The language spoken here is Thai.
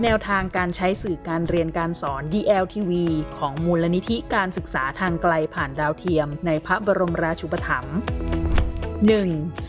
แนวทางการใช้สื่อการเรียนการสอน DLTV ของมูลนิธิการศึกษาทางไกลผ่านดาวเทียมในพระบรมราชูปถัมภ์ 1.